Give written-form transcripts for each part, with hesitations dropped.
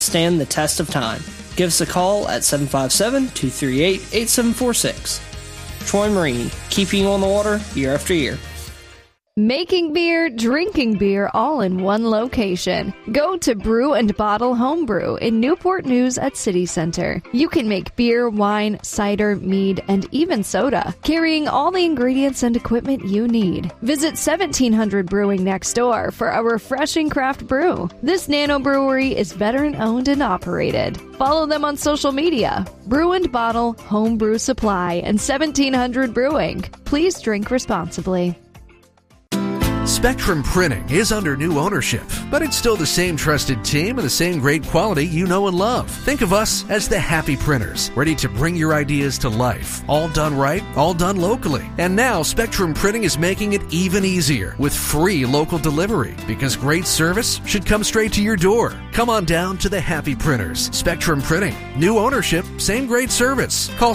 stand the test of time. Give us a call at 757-238-8746. Troy Marine, keeping you on the water year after year. Making beer, drinking beer, all in one location. Go to Brew and Bottle Homebrew in Newport News at City Center. You can make beer, wine, cider, mead, and even soda, carrying all the ingredients and equipment you need. Visit 1700 Brewing next door for a refreshing craft brew. This nano brewery is veteran-owned and operated. Follow them on social media. Brew and Bottle Homebrew Supply and 1700 Brewing. Please drink responsibly. Spectrum Printing is under new ownership, but it's still the same trusted team and the same great quality you know and love. Think of us as the Happy Printers, ready to bring your ideas to life. All done right, all done locally. And now Spectrum Printing is making it even easier with free local delivery, because great service should come straight to your door. Come on down to the Happy Printers. Spectrum Printing. New ownership, same great service. Call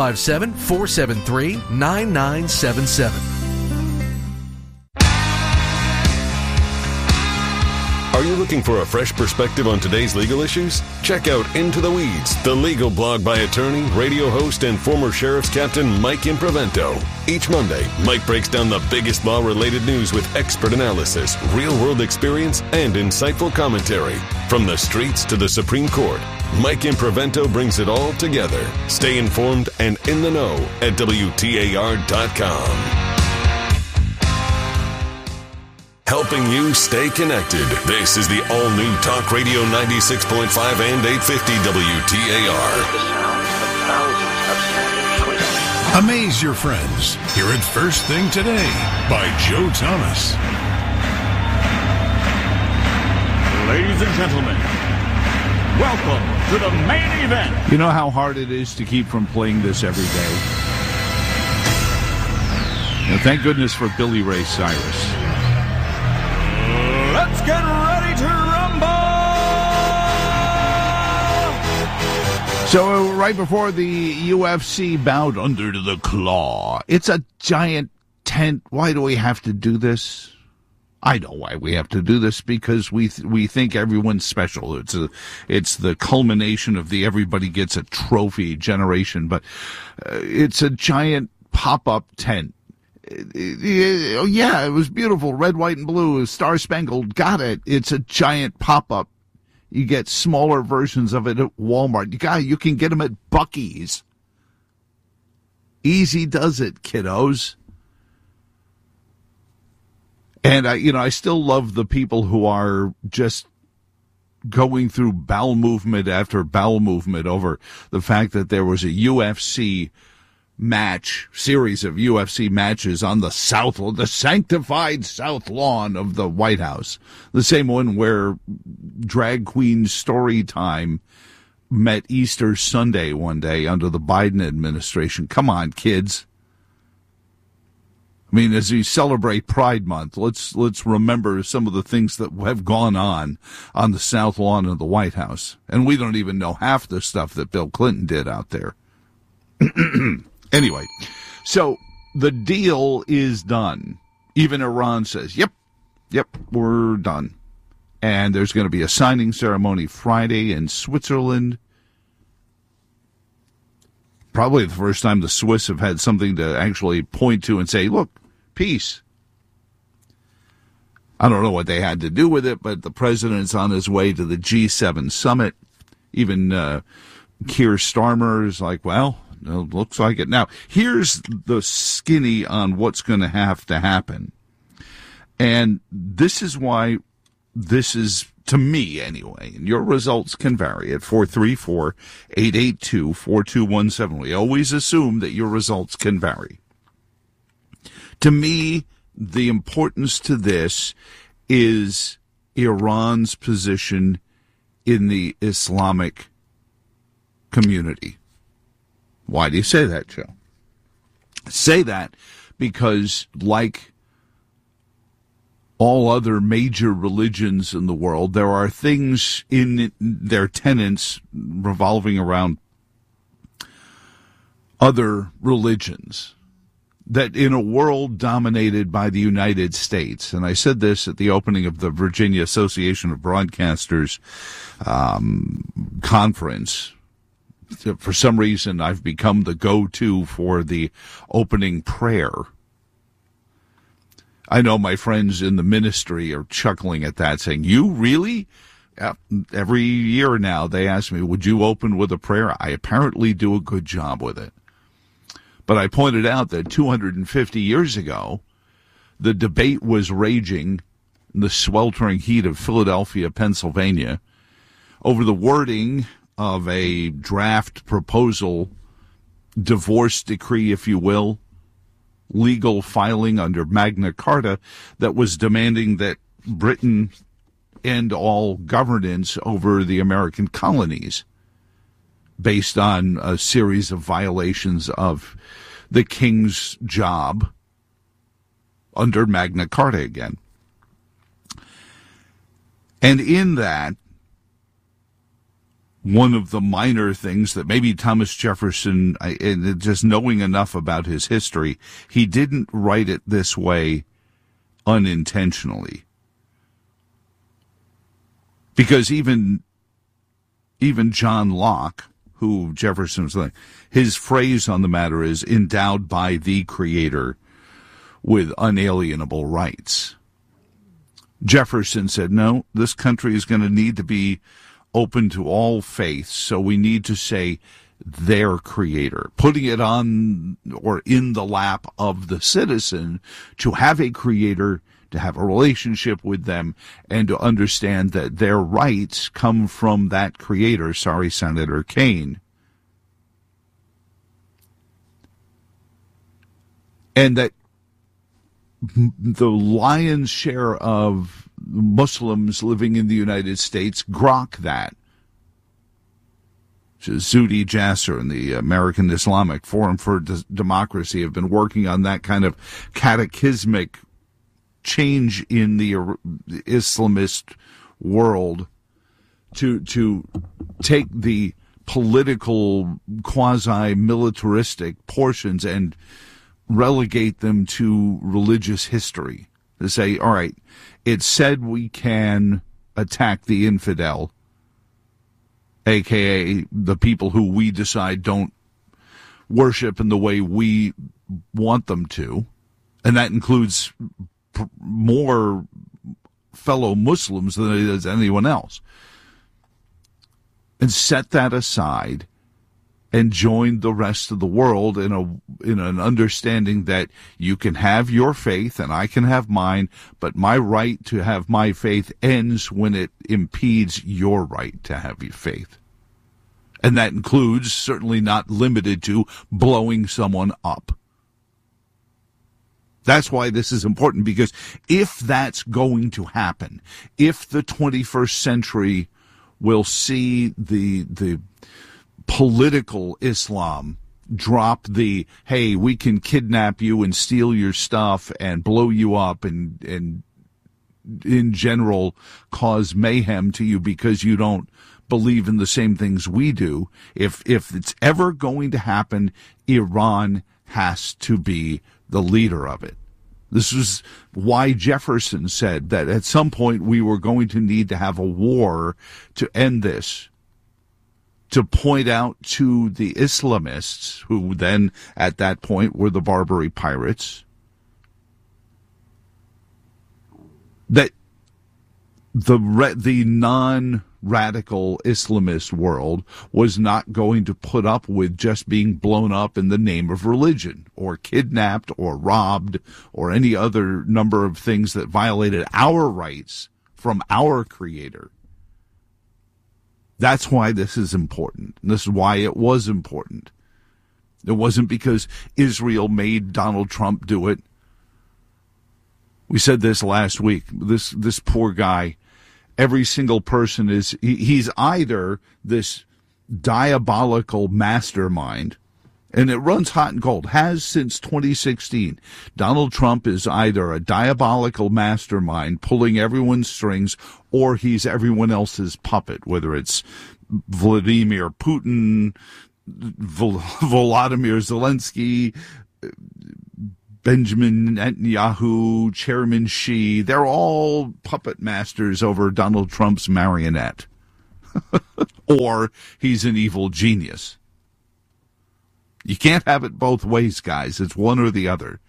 757-473-9977. Are you looking for a fresh perspective on today's legal issues? Check out Into the Weeds, the legal blog by attorney, radio host, and former Sheriff's Captain Mike Imprevento. Each Monday, Mike breaks down the biggest law-related news with expert analysis, real-world experience, and insightful commentary. From the streets to the Supreme Court, Mike Imprevento brings it all together. Stay informed and in the know at WTAR.com. Helping you stay connected. This is the all-new Talk Radio 96.5 and 850 WTAR. Amaze your friends. Hear it first thing today by Joe Thomas. Ladies and gentlemen, welcome to the main event. You know how hard it is to keep from playing this every day? Now, thank goodness for Billy Ray Cyrus. Let's get ready to rumble! So, right before the UFC bowed under to the claw, it's a giant tent. Why do we have to do this? I know why we have to do this, because we think everyone's special. It's the culmination of the everybody gets a trophy generation, but it's a giant pop-up tent. Yeah, it was beautiful. Red, white, and blue. Star-spangled. Got it. It's a giant pop-up. You get smaller versions of it at Walmart. You can get them at Buc-ee's. Easy does it, kiddos. And I still love the people who are just going through bowel movement after bowel movement over the fact that there was a UFC series of UFC matches on the sanctified South Lawn of the White House. The same one where Drag Queen Story Time met Easter Sunday one day under the Biden administration. Come on, kids. I mean, as we celebrate Pride Month, let's remember some of the things that have gone on the South Lawn of the White House. And we don't even know half the stuff that Bill Clinton did out there. Anyway, so the deal is done. Even Iran says, yep, we're done. And there's going to be a signing ceremony Friday in Switzerland. Probably the first time the Swiss have had something to actually point to and say, look, peace. I don't know what they had to do with it, but the president's on his way to the G7 summit. Even Keir Starmer is like, well, it looks like it. Now, here's the skinny on what's going to have to happen. And this is why this is, to me anyway, and your results can vary at 434-882-4217. We always assume that your results can vary. To me, the importance to this is Iran's position in the Islamic community. Why do you say that, Joe? I say that because, like all other major religions in the world, there are things in their tenets revolving around other religions. that in a world dominated by the United States, and I said this at the opening of the Virginia Association of Broadcasters conference, for some reason I've become the go-to for the opening prayer. I know my friends in the ministry are chuckling at that, saying, "You really?" Every year now they ask me, "Would you open with a prayer?" I apparently do a good job with it. But I pointed out that 250 years ago, the debate was raging in the sweltering heat of Philadelphia, Pennsylvania, over the wording of a draft proposal, divorce decree, if you will, legal filing under Magna Carta, that was demanding that Britain end all governance over the American colonies based on a series of violations of the king's job under Magna Carta again. And in that, one of the minor things that maybe Thomas Jefferson, just knowing enough about his history, he didn't write it this way unintentionally. Because even John Locke, who Jefferson was like, his phrase on the matter is endowed by the Creator with unalienable rights. Jefferson said, no, this country is going to need to be open to all faiths, so we need to say their Creator, putting it on or in the lap of the citizen to have a Creator, to have a relationship with them, and to understand that their rights come from that Creator. Sorry, Senator Kane. And that the lion's share of Muslims living in the United States grok that. Zuhdi Jasser and the American Islamic Forum for Democracy have been working on that kind of cataclysmic change in the Islamist world to take the political quasi-militaristic portions and relegate them to religious history. To say, all right, it said we can attack the infidel, a.k.a. the people who we decide don't worship in the way we want them to, and that includes more fellow Muslims than it does anyone else, and set that aside and join the rest of the world in an understanding that you can have your faith and I can have mine, but my right to have my faith ends when it impedes your right to have your faith. And that includes, certainly not limited to, blowing someone up. That's why this is important, because if that's going to happen, if the 21st century will see the political Islam drop the, hey, we can kidnap you and steal your stuff and blow you up and in general cause mayhem to you because you don't believe in the same things we do. If it's ever going to happen, Iran has to be the leader of it. This is why Jefferson said that at some point we were going to need to have a war to end this, to point out to the Islamists, who then at that point were the Barbary Pirates, that the non-radical Islamist world was not going to put up with just being blown up in the name of religion, or kidnapped, or robbed, or any other number of things that violated our rights from our Creator. That's why this is important. And this is why it was important. It wasn't because Israel made Donald Trump do it. We said this last week. This poor guy, every single person he's either this diabolical mastermind, and it runs hot and cold, has since 2016. Donald Trump is either a diabolical mastermind pulling everyone's strings, or he's everyone else's puppet, whether it's Vladimir Putin, Volodymyr Zelensky, Benjamin Netanyahu, Chairman Xi, they're all puppet masters over Donald Trump's marionette. Or he's an evil genius. You can't have it both ways, guys. It's one or the other.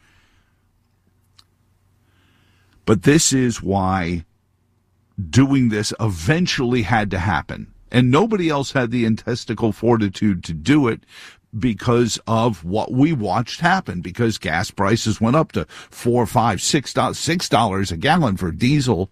But this is why doing this eventually had to happen. And nobody else had the intestinal fortitude to do it because of what we watched happen, because gas prices went up to $4, $5, $6 a gallon for diesel.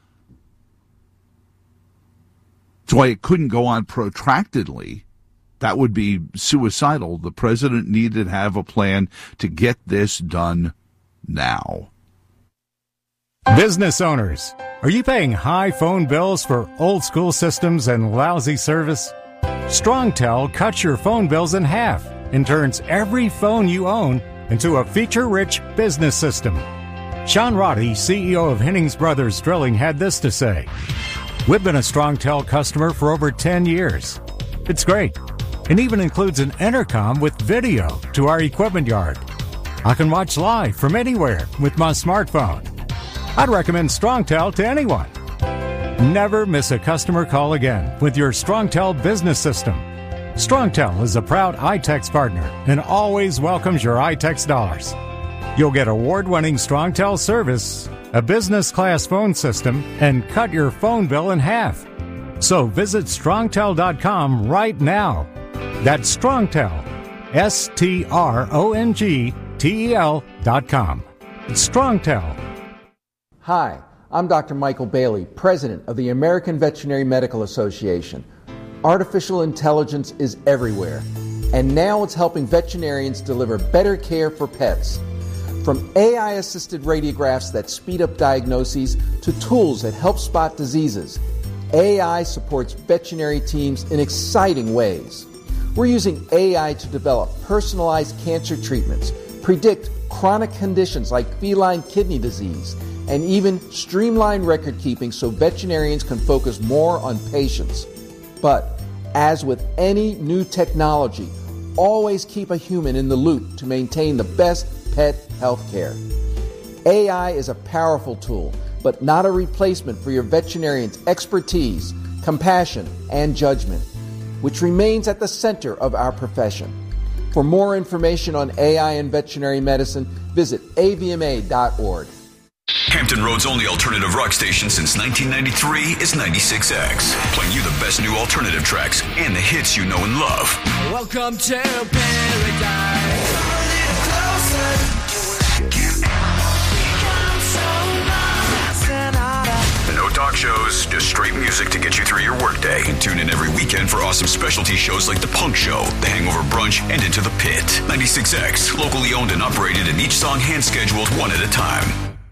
That's why it couldn't go on protractedly. That would be suicidal. The president needed to have a plan to get this done now. Business owners, are you paying high phone bills for old school systems and lousy service? StrongTel cuts your phone bills in half and turns every phone you own into a feature-rich business system. Sean Roddy, CEO of Hennings Brothers Drilling, had this to say. We've been a StrongTel customer for over 10 years. It's great. It even includes an intercom with video to our equipment yard. I can watch live from anywhere with my smartphone. I'd recommend StrongTel to anyone. Never miss a customer call again with your StrongTel business system. StrongTel is a proud iTex partner and always welcomes your iTex dollars. You'll get award-winning StrongTel service, a business-class phone system, and cut your phone bill in half. So visit StrongTel.com right now. That's StrongTel, StrongTel.com. It's StrongTel. Hi, I'm Dr. Michael Bailey, President of the American Veterinary Medical Association. Artificial intelligence is everywhere, and now it's helping veterinarians deliver better care for pets. From AI-assisted radiographs that speed up diagnoses to tools that help spot diseases, AI supports veterinary teams in exciting ways. We're using AI to develop personalized cancer treatments, predict chronic conditions like feline kidney disease, and even streamline record keeping so veterinarians can focus more on patients. But as with any new technology, always keep a human in the loop to maintain the best pet health care. AI is a powerful tool, but not a replacement for your veterinarian's expertise, compassion, and judgment, which remains at the center of our profession. For more information on AI and veterinary medicine, visit avma.org. Hampton Road's only alternative rock station since 1993 is 96X, playing you the best new alternative tracks and the hits you know and love. Welcome to paradise. No talk shows, just straight music to get you through your workday. And tune in every weekend for awesome specialty shows like The Punk Show, The Hangover Brunch, and Into the Pit. 96X, locally owned and operated, and each song hand-scheduled one at a time.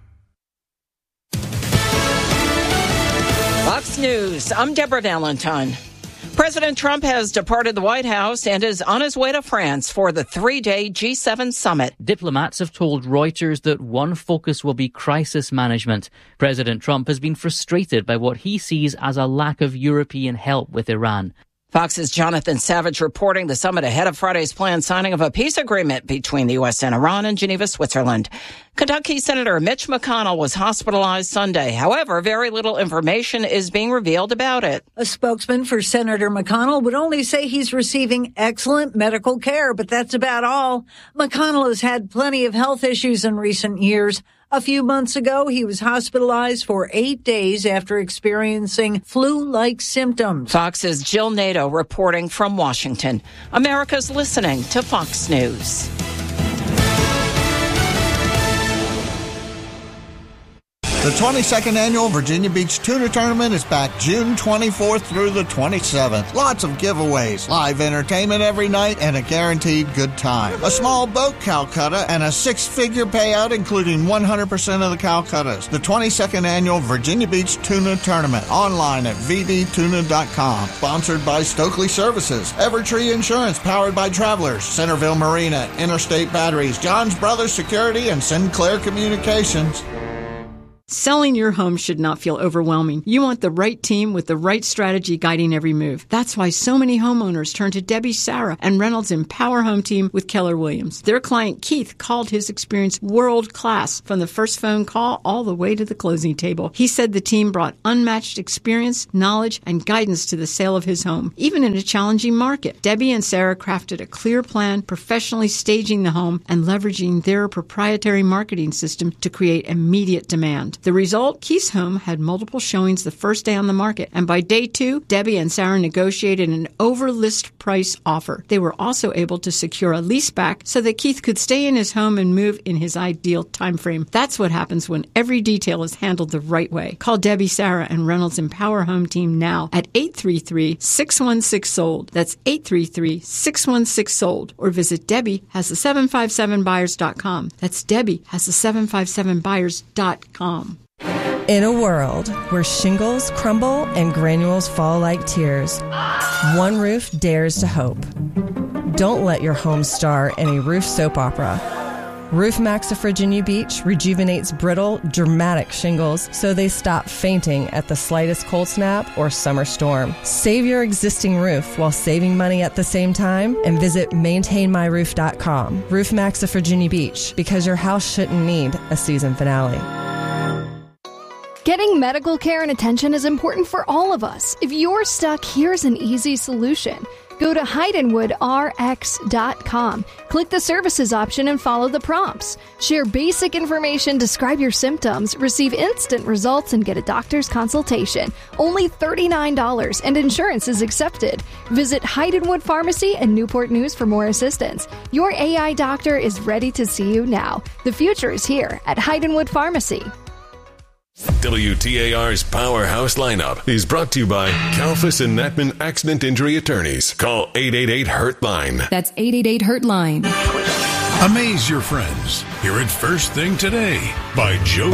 Fox News, I'm Deborah Valentine. President Trump has departed the White House and is on his way to France for the 3-day G7 summit. Diplomats have told Reuters that one focus will be crisis management. President Trump has been frustrated by what he sees as a lack of European help with Iran. Fox's Jonathan Savage reporting the summit ahead of Friday's planned signing of a peace agreement between the U.S. and Iran in Geneva, Switzerland. Kentucky Senator Mitch McConnell was hospitalized Sunday. However, very little information is being revealed about it. A spokesman for Senator McConnell would only say he's receiving excellent medical care, but that's about all. McConnell has had plenty of health issues in recent years. A few months ago, he was hospitalized for 8 days after experiencing flu-like symptoms. Fox's Jill Nato reporting from Washington. America's listening to Fox News. The 22nd Annual Virginia Beach Tuna Tournament is back June 24th through the 27th. Lots of giveaways, live entertainment every night, and a guaranteed good time. A small boat Calcutta and a 6-figure payout, including 100% of the Calcuttas. The 22nd Annual Virginia Beach Tuna Tournament, online at vdtuna.com. Sponsored by Stokely Services, Evertree Insurance, powered by Travelers, Centerville Marina, Interstate Batteries, John's Brothers Security, and Sinclair Communications. Selling your home should not feel overwhelming. You want the right team with the right strategy guiding every move. That's why so many homeowners turn to Debbie Sarah and Reynolds Empower Home Team with Keller Williams. Their client Keith called his experience world-class from the first phone call all the way to the closing table. He said the team brought unmatched experience, knowledge, and guidance to the sale of his home, even in a challenging market. Debbie and Sarah crafted a clear plan, professionally staging the home and leveraging their proprietary marketing system to create immediate demand. The result? Keith's home had multiple showings the first day on the market, and by day 2, Debbie and Sarah negotiated an over-list price offer. They were also able to secure a lease back so that Keith could stay in his home and move in his ideal time frame. That's what happens when every detail is handled the right way. Call Debbie, Sarah, and Reynolds Empower Home Team now at 833-616-SOLD. That's 833-616-SOLD. Or visit DebbieHasThe757buyers.com. That's DebbieHasThe757buyers.com. In a world where shingles crumble and granules fall like tears, one roof dares to hope. Don't let your home star in a roof soap opera. Roof Max of Virginia Beach rejuvenates brittle, dramatic shingles so they stop fainting at the slightest cold snap or summer storm. Save your existing roof while saving money at the same time and visit maintainmyroof.com. Roof Max of Virginia Beach, because your house shouldn't need a season finale. Getting medical care and attention is important for all of us. If you're stuck, here's an easy solution. Go to HeidenwoodRx.com. Click the services option and follow the prompts. Share basic information, describe your symptoms, receive instant results, and get a doctor's consultation. Only $39, and insurance is accepted. Visit Heidenwood Pharmacy and Newport News for more assistance. Your AI doctor is ready to see you now. The future is here at Heidenwood Pharmacy. WTAR's Powerhouse Lineup is brought to you by Kalfas and Natman Accident Injury Attorneys. Call 888-HURT-LINE. That's 888-HURT-LINE. Amaze your friends. Hear it first thing today by Joe